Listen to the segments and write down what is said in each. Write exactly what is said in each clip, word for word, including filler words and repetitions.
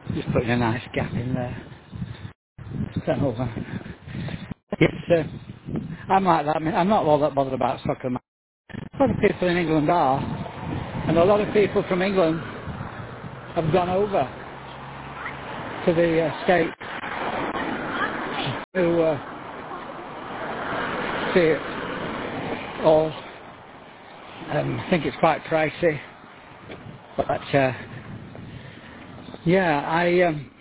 Just putting a nice gap in there. So, uh, yes, uh, I'm like that. I mean, I'm not all that bothered about soccer. A lot of people in England are, and a lot of people from England have gone over to the uh, States to uh, see it all. Um, I think it's quite pricey, but uh, yeah, I um,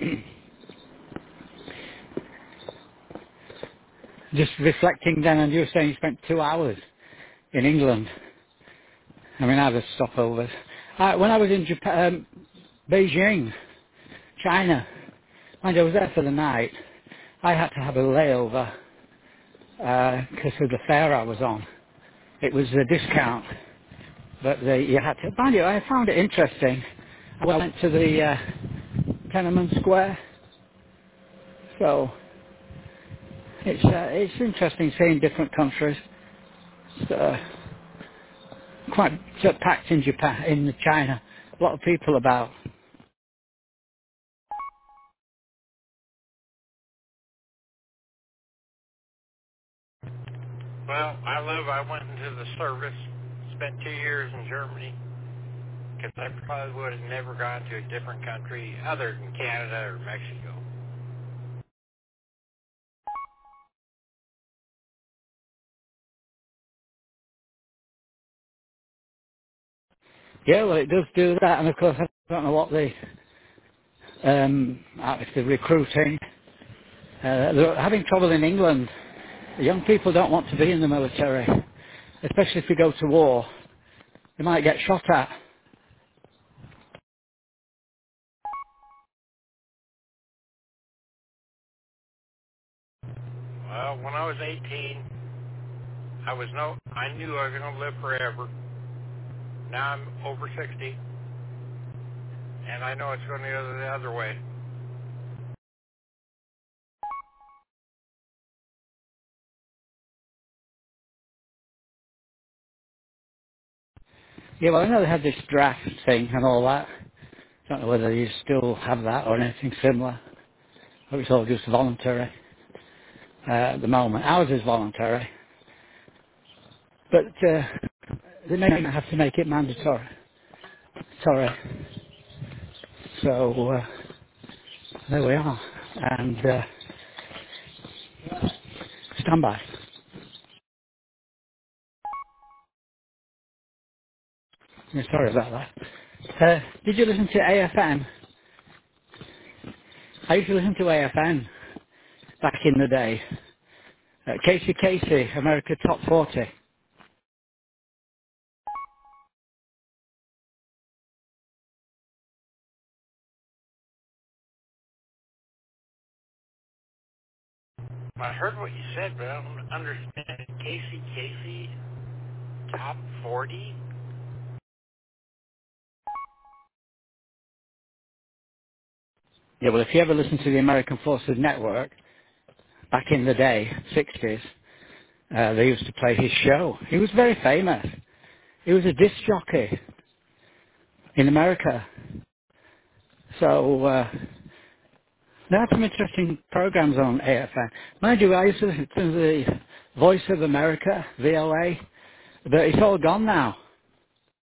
just reflecting then, and you were saying you spent two hours in England. I mean, I had a stopover. I, when I was in Japan, um, Beijing, China, mind you, I was there for the night. I had to have a layover because of the fare I was on. It was a discount, but the, you had to. Mind you, I found it interesting. I went to the uh, Tiananmen Square, so it's uh, it's interesting seeing different countries. It's uh, quite uh, packed in Japan, in China. A lot of people about. Well, I live, I went into the service, spent two years in Germany, because I probably would have never gone to a different country other than Canada or Mexico. Yeah, well, it does do that, and of course I don't know what the um, uh, if they're recruiting. Uh, they're having trouble in England. The young people don't want to be in the military, especially if we go to war. They might get shot at. Well, when I was eighteen, I was no, I knew I was going to live forever. Now I'm over sixty, and I know it's going the other, the other way. Yeah, well, I know they had this draft thing and all that. Don't know whether you still have that or anything similar. Or it's all just voluntary uh, at the moment. Ours is voluntary, but uh, they may have to make it mandatory. Sorry. So uh, there we are. And uh, stand by. Yeah, sorry about that. Uh, did you listen to A F M? I used to listen to A F M back in the day. Uh, Casey Casey, America Top forty. I heard what you said, but I don't understand. Casey Casey, top forty? Yeah, well, if you ever listen to the American Forces Network, back in the day, sixties, uh, they used to play his show. He was very famous. He was a disc jockey in America. So, uh, they had some interesting programs on A F M. Mind you, I used to listen to the Voice of America, V O A, but it's all gone now.